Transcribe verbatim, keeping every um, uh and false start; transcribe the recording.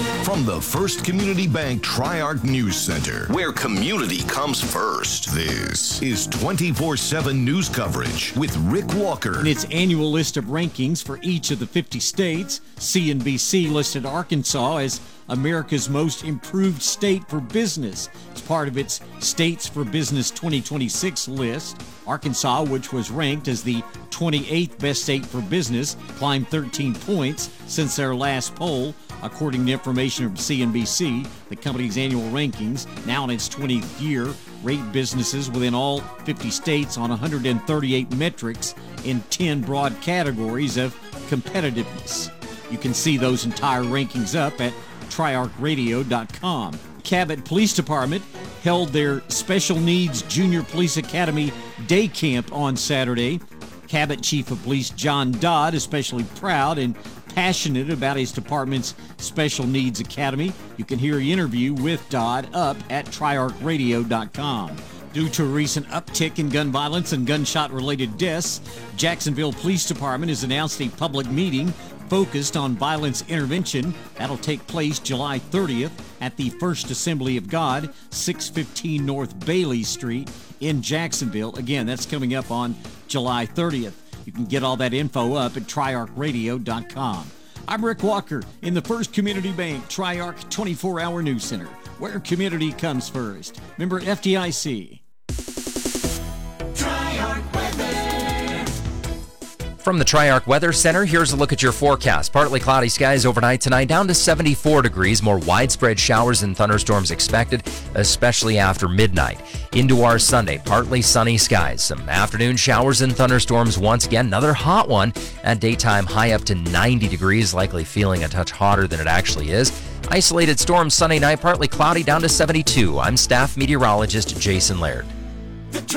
From the First Community Bank Tri-Arc News Center, where community comes first, this is twenty-four seven news coverage with Rick Walker. In its annual list of rankings for each of the fifty states, C N B C listed Arkansas as America's most improved state for business. As part of its States for Business twenty twenty-six list, Arkansas, which was ranked as the twenty-eighth best state for business, climbed thirteen points since their last poll. According to information from C N B C, the company's annual rankings, now in its twentieth year, rate businesses within all fifty states on one hundred thirty-eight metrics in ten broad categories of competitiveness. You can see those entire rankings up at tri arc radio dot com. Cabot Police Department held their Special Needs Junior Police Academy day camp on Saturday. Cabot Chief of Police John Dodd, especially proud and passionate about his department's Special Needs Academy. You can hear an interview with Dodd up at tri arc radio dot com. Due to a recent uptick in gun violence and gunshot-related deaths, Jacksonville Police Department has announced a public meeting focused on violence intervention. That'll take place July thirtieth at the First Assembly of God, six fifteen North Bailey Street in Jacksonville. Again, that's coming up on July thirtieth. You can get all that info up at tri arc radio dot com. I'm Rick Walker in the First Community Bank Tri-Arc twenty-four hour News Center, where community comes first. Member F D I C. From the Tri-Arc Weather Center, here's a look at your forecast. Partly cloudy skies overnight tonight, down to seventy-four degrees. More widespread showers and thunderstorms expected, especially after midnight. Into our Sunday, partly sunny skies. Some afternoon showers and thunderstorms once again. Another hot one at daytime, high up to ninety degrees, likely feeling a touch hotter than it actually is. Isolated storms Sunday night, partly cloudy, down to seventy-two. I'm staff meteorologist Jason Laird.